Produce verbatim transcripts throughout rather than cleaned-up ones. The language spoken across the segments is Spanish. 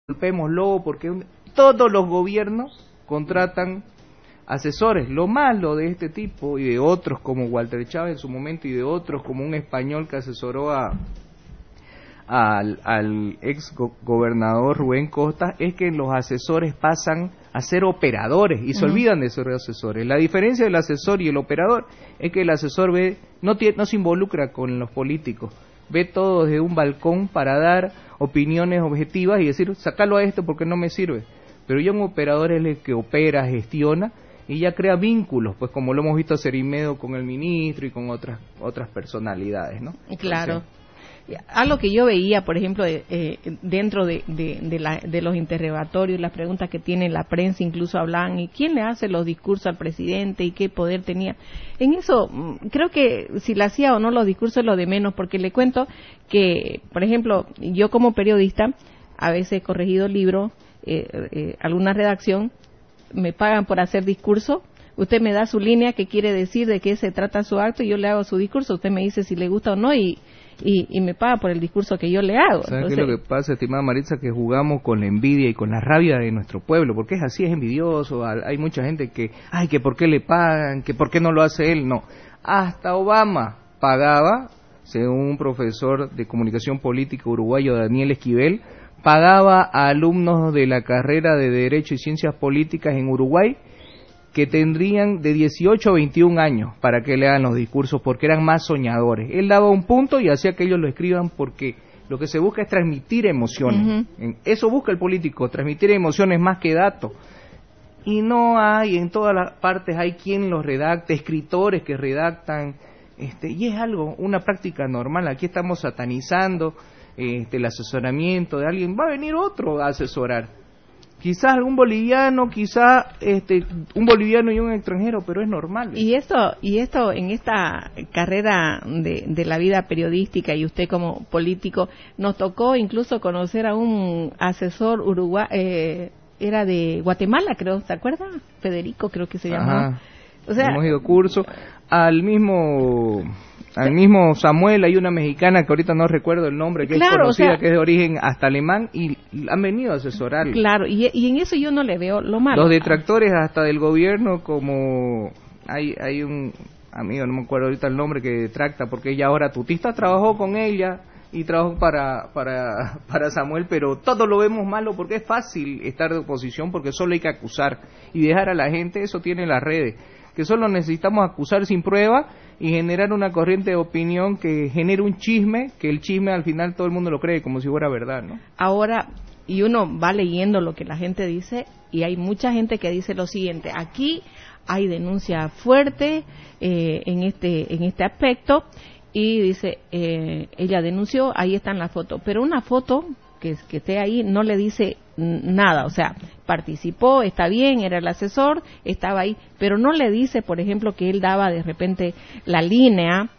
golpémoslo, porque un... todos los gobiernos contratan asesores. Lo malo de este tipo y de otros como Walter Chávez en su momento y de otros como un español que asesoró a al, al ex go gobernador Rubén Costa es que los asesores pasan a ser operadores y se uh-huh. olvidan de ser asesores. La diferencia del asesor y el operador es que el asesor ve no, tiene, no se involucra con los políticos, ve todo desde un balcón para dar opiniones objetivas y decir, sácalo a esto porque no me sirve. Pero ya un operador es el que opera, gestiona y ya crea vínculos, pues como lo hemos visto hacer Imedo con el ministro y con otras otras personalidades, ¿no? Claro. Entonces, algo que yo veía, por ejemplo, eh, dentro de, de, de, la, de los interrogatorios, las preguntas que tiene la prensa, incluso hablan, ¿y quién le hace los discursos al presidente y qué poder tenía? En eso, creo que si le hacía o no los discursos es lo de menos, porque le cuento que, por ejemplo, yo como periodista, a veces he corregido libros, eh, eh, alguna redacción, me pagan por hacer discurso, usted me da su línea que quiere decir de qué se trata su acto y yo le hago su discurso, usted me dice si le gusta o no y Y, y me paga por el discurso que yo le hago. ¿Sabes Entonces, qué es lo que pasa, estimada Maritza? Que jugamos con la envidia y con la rabia de nuestro pueblo, porque es así, es envidioso, hay mucha gente que, ay, que por qué le pagan, que por qué no lo hace él, no. Hasta Obama pagaba, según un profesor de comunicación política uruguayo, Daniel Esquivel, pagaba a alumnos de la carrera de Derecho y Ciencias Políticas en Uruguay que tendrían de dieciocho a veintiún años para que le hagan los discursos, porque eran más soñadores. Él daba un punto y hacía que ellos lo escriban porque lo que se busca es transmitir emociones. Uh-huh. Eso busca el político, transmitir emociones más que datos. Y no hay, en todas las partes hay quien los redacte, escritores que redactan, este, y es algo, una práctica normal. Aquí estamos satanizando este, el asesoramiento de alguien, va a venir otro a asesorar. Quizás algún boliviano, quizás este, un boliviano y un extranjero, pero es normal. Y esto, y esto en esta carrera de, de la vida periodística y usted como político, nos tocó incluso conocer a un asesor uruguayo, eh, era de Guatemala, creo, ¿se acuerda? Federico, creo que se llamaba. O sea, hemos ido curso al mismo... Al mismo Samuel, hay una mexicana que ahorita no recuerdo el nombre, que claro, es conocida, o sea, que es de origen hasta alemán, y han venido a asesorar. Claro, y, y en eso yo no le veo lo malo. Los detractores hasta del gobierno, como hay hay un amigo, no me acuerdo ahorita el nombre, que detracta, porque ella ahora tutista trabajó con ella y trabajó para, para, para Samuel, pero todo lo vemos malo porque es fácil estar de oposición, porque solo hay que acusar y dejar a la gente, eso tiene las redes, que solo necesitamos acusar sin prueba y generar una corriente de opinión que genere un chisme, que el chisme al final todo el mundo lo cree como si fuera verdad, ¿no? Ahora, y uno va leyendo lo que la gente dice, y hay mucha gente que dice lo siguiente, aquí hay denuncia fuerte eh, en este en este aspecto, y dice, eh, ella denunció, ahí están las fotos, pero una foto que, que esté ahí no le dice nada, o sea, participó, está bien, era el asesor, estaba ahí, pero no le dice, por ejemplo, que él daba de repente la línea,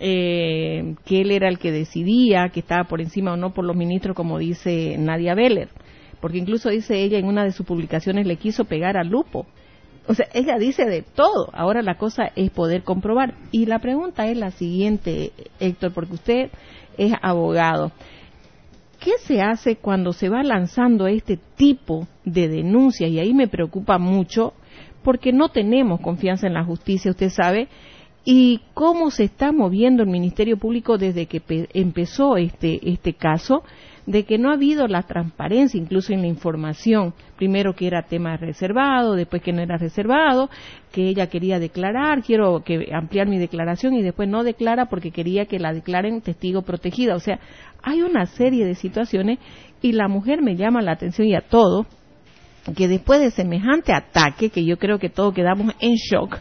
eh, que él era el que decidía, que estaba por encima o no por los ministros, como dice Nadia Beller, porque incluso dice ella en una de sus publicaciones le quiso pegar a Lupo. O sea, ella dice de todo, ahora la cosa es poder comprobar. Y la pregunta es la siguiente, Héctor, porque usted es abogado. ¿Qué se hace cuando se va lanzando este tipo de denuncias? Y ahí me preocupa mucho porque no tenemos confianza en la justicia, usted sabe, y cómo se está moviendo el Ministerio Público desde que empezó este, este caso, de que no ha habido la transparencia incluso en la información, primero que era tema reservado, después que no era reservado, que ella quería declarar, quiero que ampliar mi declaración y después no declara porque quería que la declaren testigo protegida, o sea, hay una serie de situaciones y la mujer me llama la atención y a todo, que después de semejante ataque, que yo creo que todos quedamos en shock,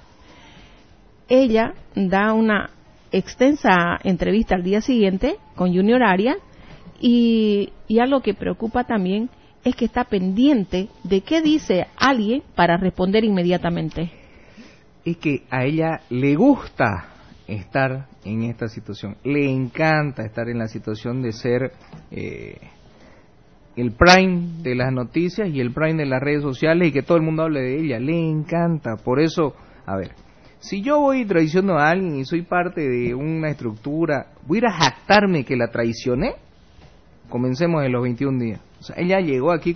ella da una extensa entrevista al día siguiente con Junior Arias, y, y algo que preocupa también es que está pendiente de qué dice alguien para responder inmediatamente. Es que a ella le gusta estar en esta situación, le encanta estar en la situación de ser eh, el prime de las noticias y el prime de las redes sociales y que todo el mundo hable de ella, le encanta. Por eso, a ver, si yo voy y traiciono a alguien y soy parte de una estructura, ¿voy a ir a jactarme que la traicioné? Comencemos en los veintiún días. O sea, ella llegó aquí